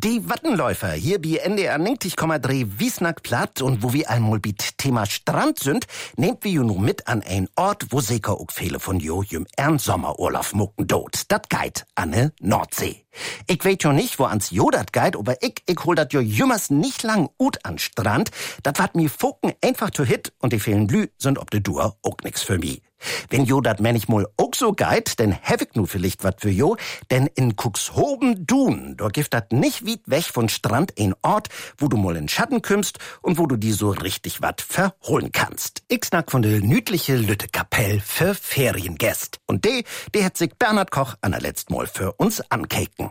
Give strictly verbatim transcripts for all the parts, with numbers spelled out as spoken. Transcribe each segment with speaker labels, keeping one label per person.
Speaker 1: Die Wattenläufer hier bei N D R neunzig Komma drei Wiesnack platt und wo wir einmal mit Thema Strand sind, nehmt wir ju nur mit an ein Ort, wo sicher auch viele von jo jüm ern Sommerurlaub mucken dort. Dat geit an ne Nordsee. Ich weet jo nicht, wo ans jo dat geit, aber ich, ich hol dat jo jümmers nicht lang ut an Strand. Dat wat mi Fucken einfach zu hit und die vielen Lü sind ob de Dur auch nix für mi. Wenn jo dat manchmal auch so geit, denn hab ich nu vielleicht wat für jo, denn in Cuxhoben Dun, da gibt dat nicht weit weg von Strand ein Ort, wo du mal in Schatten kümmst und wo du die so richtig wat verholen kannst. Ich snack von der nüdliche Lüttekapell für Feriengäst. Und de, de hat sich Bernhard Koch an der letzten Mal für uns ankeken.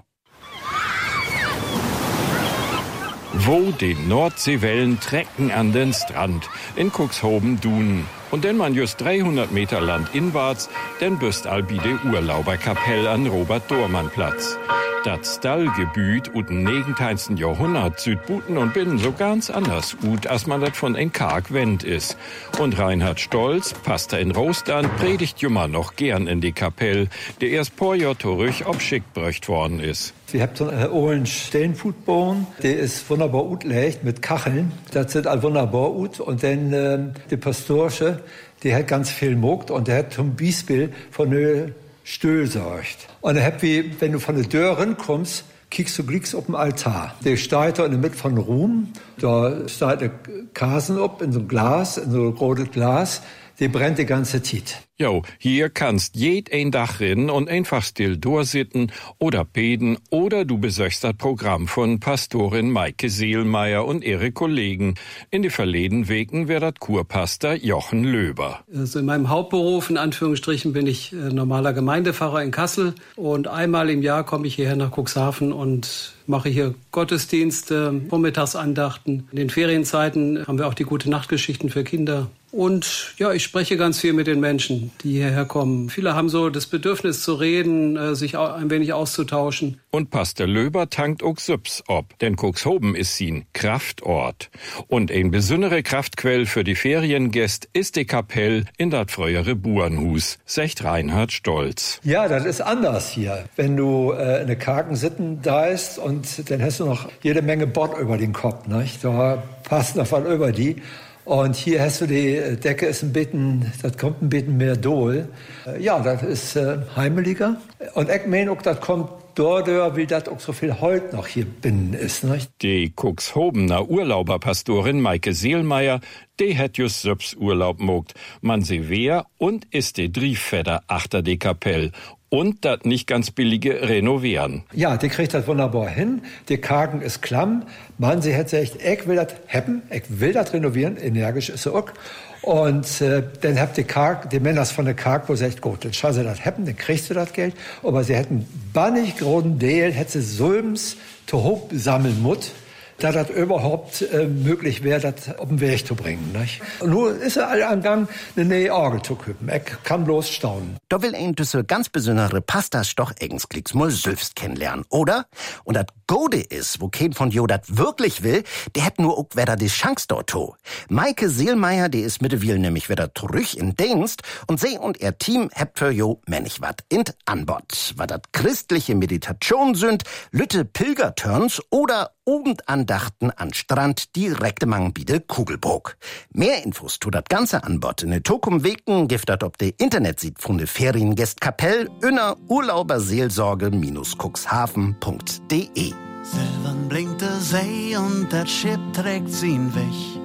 Speaker 2: Wo die Nordseewellen trecken an den Strand in Cuxhoben Dun. Und denn man just dreihundert Meter landinwarts, denn büst albi de Urlauberkapell an Robert-Dormann-Platz. Dat Stallgebüt ut im negenzehnten Jahrhundert Südbuten und binnen so ganz anders ut, als man dat von en karg Wend is. Und Reinhard Stolz, Pastor in Rostand, predigt jummer noch gern in die Kapell, der erst paar Jahr zurück obschickt bröcht worden is.
Speaker 3: Sie habt so einen hohen Steinfutboden, der ist wunderbar utlegt mit Kacheln. Das sieht all wunderbar ut. Und dann ähm, die Pastorsche, die hat ganz viel mogt und der hat zum Beispiel von der Stühl sorgt. Und dann habt wie, wenn du von der Tür kommst, kiekst du glicks auf dem Altar. Der steht da in der Mitte von Ruhm. Da steht der Kasen up in so ein Glas, in so ein rotes Glas. Die brennt die ganze Zeit.
Speaker 2: Jo, hier kannst jed ein Dach rinnen und einfach still durchsitten oder beten oder du besöchst das Programm von Pastorin Maike Seelmeier und ihre Kollegen. In die verleden Wegen wär dat Kurpastor Jochen Löber.
Speaker 4: Also in meinem Hauptberuf, in Anführungsstrichen, bin ich äh, normaler Gemeindepfarrer in Kassel und einmal im Jahr komme ich hierher nach Cuxhaven und mache hier Gottesdienste, Vormittagsandachten. In den Ferienzeiten haben wir auch die Gute-Nacht-Geschichten für Kinder. Und ja, ich spreche ganz viel mit den Menschen, die hierher kommen. Viele haben so das Bedürfnis zu reden, sich ein wenig auszutauschen.
Speaker 2: Und Pastor Löber tankt auch Süps ob, denn Cuxhoben ist sin Kraftort. Und ein besondere Kraftquell für die Feriengäste ist die Kapell in dat frühere Burenhus, sagt Reinhard Stolz.
Speaker 3: Ja, das ist anders hier. Wenn du äh, in der Kargen sitten da ist und dann hast du noch jede Menge Bord über den Kopf, nicht? Da passt noch was über die. Und hier hast du die Decke ist ein bisschen, das kommt ein bisschen mehr Dohl. Ja, das ist äh, heimeliger. Und ich meine auch, das kommt dort, wie das auch so viel Holz noch hier binnen ist, nicht?
Speaker 2: Die Cuxhobener Urlauberpastorin Maike Seelmeier, die hat just selbst Urlaub mogt. Man sie wer und ist die Drieffeder achter die Kapell. Und das nicht ganz billige Renovieren.
Speaker 3: Ja, die kriegt das wunderbar hin. Die Kargen ist klamm. Man, sie hat gesagt, ich will das haben, ich will das renovieren. Energisch ist sie auch. Und äh, dann habt die Karg, die Männer von der Karg, wo sie sagt, gut, dann schau sie das haben, dann kriegst du das Geld. Aber sie hätten bannig großen Deal, hätte sie Sulms zu hoch sammeln mut, da das überhaupt äh, möglich wäre, das auf den Weg zu bringen. Nicht? Und nun ist er alle am Gang, eine neue Orgel zu küppen. Ich kann bloß staunen.
Speaker 1: Da will ein düsse ganz besondere Pastas doch Eggensklicks mal selbst kennenlernen, oder? Und das Gode ist, wo kein von jo dat wirklich will, der hätt nur auch wer die Chance dort to. Maike Seelmeier, die ist mittlerweile nämlich wieder zurück in Dienst und sie und ihr Team hebt für jo männlich wat in Anbot. War dat christliche Meditation sind, Lütte Pilgerturns oder Obendandachten an Strand direkt mang bide Kugelburg. Mehr Infos zu dat ganze Anbot in de Tokum Weken gibt dat ob de Internetseite von de Feriengästkapell inner urlauberseelsorge cuxhaven punkt de.
Speaker 5: Silbern blinkt der See und das Schiff trägt sie ihn weg.